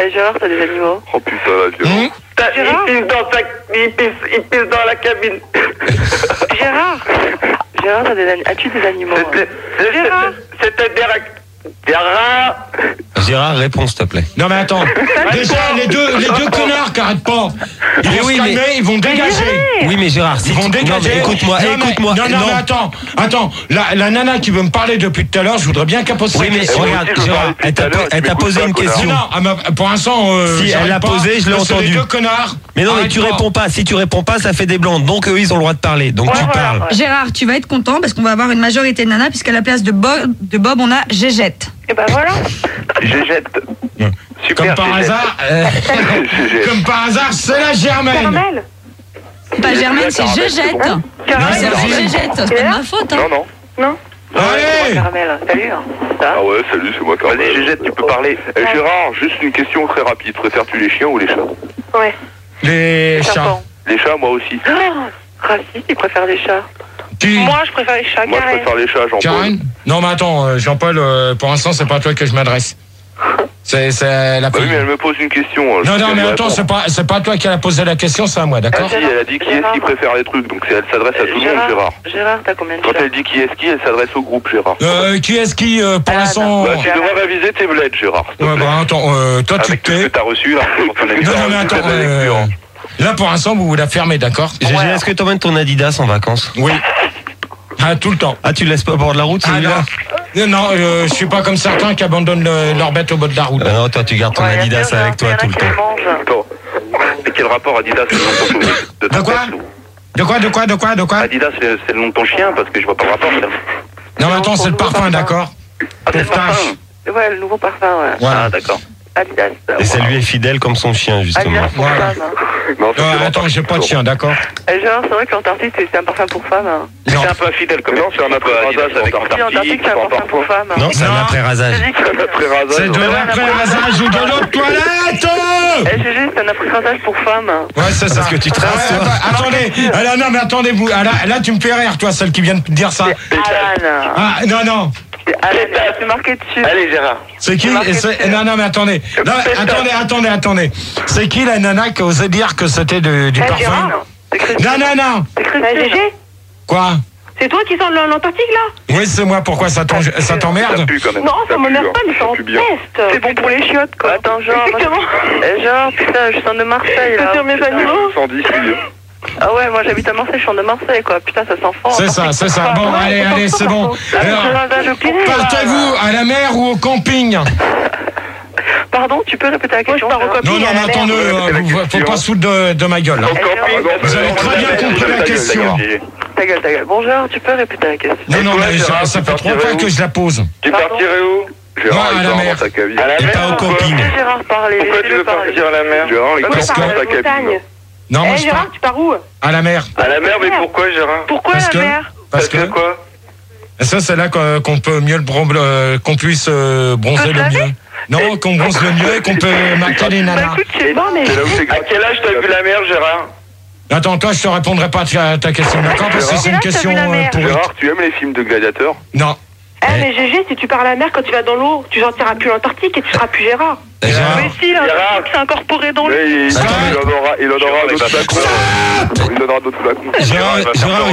Gérard, t'as des animaux? Oh putain, la violence. Il pisse dans la cabine. Gérard, as-tu des animaux? Gérard, Gérard, réponds s'il te plaît. Non mais attends, déjà les deux connards qui arrêtent pas, ils vont se calmer, ils vont dégager. Oui mais Gérard, si ils vont dégager. Écoute-moi. Non mais attends, la nana qui veut me parler depuis tout à l'heure, je voudrais bien qu'elle pose sa question. Regarde, Gérard, elle t'a posé une question. Non, pour l'instant, si elle l'a posée, je l'ai entendu. Les deux connards. Mais non, mais tu réponds pas. Si tu réponds pas, ça fait des blancs. Donc eux, ils ont le droit de parler. Donc tu parles. Gérard, tu vas être content parce qu'on va avoir une majorité de nanas puisqu'à la place de Bob, on a Gégette. Et ben voilà. Gégette. Super. Comme par hasard, c'est la Germaine. Carmel. Pas Germaine, c'est Gégette. C'est Gégette, c'est pas de ma faute. Non. Allez. Carmel, salut. Ah ouais, salut, c'est moi Carmel. Vas-y, Gégette, tu peux parler. Gérard, juste une question très rapide. Préfères-tu les chiens ou les chats? Ouais. Les chats. Les chats, moi aussi. Raciste, il préfère les chats. Moi, je préfère les chats. Moi, je préfère les chats, Jean-Paul. Karen? Non, mais attends, Jean-Paul, pour l'instant, c'est pas à toi que je m'adresse. C'est la oui, mais elle me pose une question. Non, mais attends, c'est pas à toi qui a posé la question, c'est à moi, d'accord? Si, elle a dit qui est-ce qui préfère les trucs, donc elle s'adresse à tout le monde, Gérard. Gérard, t'as combien de chats? Quand elle dit qui est-ce qui, elle s'adresse au groupe, Gérard. Qui est-ce qui, pour l'instant... Tu devrais réviser tes blettes, Gérard. Ouais, bah attends, toi tu Avec tout ce que t'es... t'as reçu, là, pour ton Non, mais attends, là pour l'instant, vous la fermez, d'accord? Gégé, est-ce que t'emmènes ton Adidas en vacances? Oui. Ah, tout le temps. Ah, tu le laisses pas au bord de la route, celui-là? Non, je suis pas comme certains qui abandonnent leur bête au bord de la route. Non, toi, tu gardes ton Adidas avec toi tout le temps. Attends. Et quel rapport Adidas, c'est le nom de ton De quoi? Adidas, c'est le nom de ton chien, parce que je vois pas le rapport, là. Non, mais attends, c'est le parfum, d'accord? Ah, c'est le parfum. Ouais, le nouveau parfum, ouais. Voilà. Ah, d'accord. Adidas. Et ça lui est fidèle comme son chien, justement. Adidas pour Voilà. femme. Attends, j'ai pas de chien, d'accord? Genre, c'est vrai que l'Antarctique, c'est un parfum pour femme. C'est un peu infidèle comme ça. Non, c'est un après-rasage avec L'Antarctique, c'est un parfum pour femme. Non, c'est un après-rasage. C'est de l'après-rasage ou de l'eau de toilette! GG, c'est un après-rasage pour femme. Ouais, c'est ça. Parce que tu traces. Attendez, non, mais attendez-vous. Là, tu me fais rire, toi, celle qui vient de dire ça. Alan. Ah, non. C'est marqué dessus. Allez, Gérard. C'est qui? Non, mais attendez. Non, attendez. C'est qui la nana qui osait dire que c'était du parfum? Non. C'est Christine. Quoi? C'est toi qui sors de l'Antarctique, là? Oui, c'est moi. Pourquoi ça t'emmerde? Ça pue quand même. Non, ça m'emmerde pas, mais ça en pue bien. teste. C'est bon pour les chiottes, quoi. Attends, genre... Genre, putain, je sors de Marseille, là. Sur mes animaux? 110, oui. Ah ouais, moi j'habite à Marseille, je suis de Marseille, quoi. Putain, ça sent fort. C'est ça. Bon, allez, c'est bon. Alors, partez-vous à la mer ou au camping? Pardon, tu peux répéter la question? Non, mais attendez, faut pas se foutre de ma gueule, là. Vous avez très bien compris la question. Ta gueule. Bonjour, tu peux répéter la question? Non, mais ça fait 3 fois que je la pose. Tu partirais où? Gérard, à la mer. Et pas au camping. Gérard, parler. Pourquoi tu veux partir à la mer? Gérard, il Parce que... Non, moi, Gérard, tu pars où? À la mer. À la mer, mais pourquoi, Gérard? Pourquoi la mer? Parce que quoi? Ça, c'est là qu'on peut mieux qu'on puisse bronzer le mieux. Non, qu'on bronze le mieux et qu'on peut marquer les nanas. Écoute, c'est bon, mais... À quel âge t'as vu la mer, Gérard? Attends, toi, je te répondrai pas à ta question, d'accord? Parce que c'est une question pourrie. Gérard, tu aimes les films de gladiateurs? Non. Mais GG, si tu pars à la mer, quand tu vas dans l'eau, tu sentiras plus l'Antarctique et tu seras plus Gérard. Gérard. Mais si, l'Antarctique, c'est incorporé dans l'eau. Il en aura d'autres flacons. Il donnera d'autres flacons. Gérard,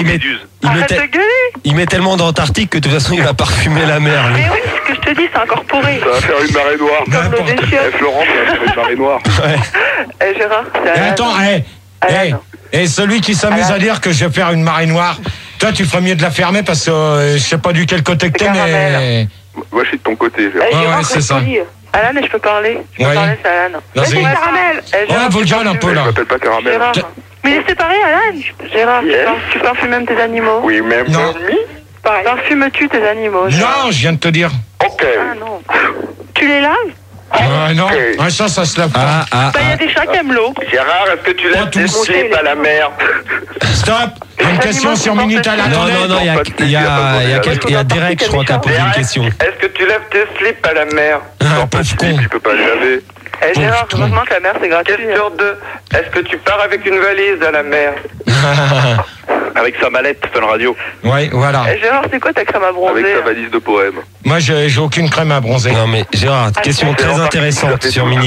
il met tellement d'Antarctique que de toute façon, il va parfumer la mer, lui. Mais oui, c'est ce que je te dis, c'est incorporé. Ça va faire une marée noire. Comme l'eau des chiottes. Florent, ça va faire une marée noire. Gérard, c'est Alan. Attends, et celui qui s'amuse à dire que je vais faire une marée noire, toi, tu ferais mieux de la fermer parce que je sais pas du quel côté que t'es, mais... Moi, je suis de ton côté, Gérard. Ouais, c'est ça. Alan, je peux parler? Je peux parler, c'est Alan. Vas-y. Caramel. Ouais, vous le gêne un peu, là. Je m'appelle pas Caramel. Gérard. Mais laissez parler, Alan. Gérard, tu parfumes même tes animaux? Oui, même. Non. Parfumes-tu tes animaux? Non, je viens de te dire. Ok. Ah non. Tu les laves? Non, ça se lave pas. Il y a des chats qui aiment l'eau. Gérard, est-ce que tu laisses tes slips à la mer? Stop. Une question sur Minute à la Non, il y a Derek, je crois, qui a posé une question. Est-ce que tu lèves tes slips à la mer? Non, pas de con. Je peux pas les laver. Gérard, heureusement que la mer, c'est gratuit. Question 2. Est-ce que tu pars avec une valise à la mer? Avec sa mallette, Fun Radio. Ouais, voilà. Gérard, c'est quoi ta crème à bronzer? Avec sa valise de poème. Moi, j'ai aucune crème à bronzer. Non, mais Gérard, question très intéressante sur Mini.